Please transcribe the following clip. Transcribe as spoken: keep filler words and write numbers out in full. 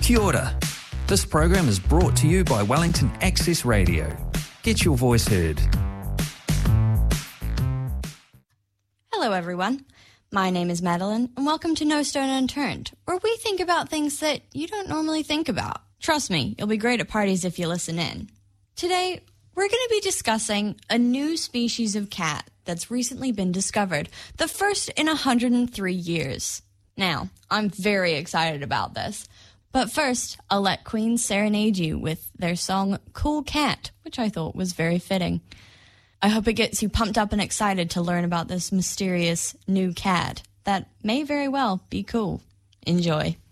Kia ora. This program is brought to you by Wellington Access Radio. Get your voice heard. Hello everyone, my name is Madeline and welcome to No Stone Unturned, where we think about things that you don't normally think about. Trust me, you'll be great at parties if you listen in. Today, we're going to be discussing a new species of cat that's recently been discovered, the first in one hundred three years. Now, I'm very excited about this, but first, I'll let Queen serenade you with their song Cool Cat, which I thought was very fitting. I hope it gets you pumped up and excited to learn about this mysterious new cat that may very well be cool. Enjoy.